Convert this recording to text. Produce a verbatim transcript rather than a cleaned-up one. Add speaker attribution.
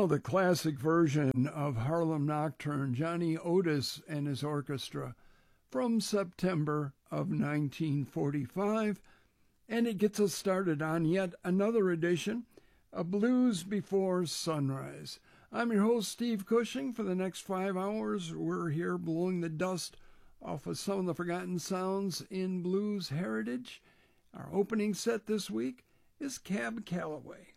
Speaker 1: know, the classic version of Harlem Nocturne, Johnny Otis and his orchestra, from September of nineteen forty-five, and it gets us started on yet another edition of Blues Before Sunrise. I'm your host, Steve Cushing. For the next five hours, we're here blowing the dust off of some of the forgotten sounds in blues heritage. Our opening set this week is Cab Calloway.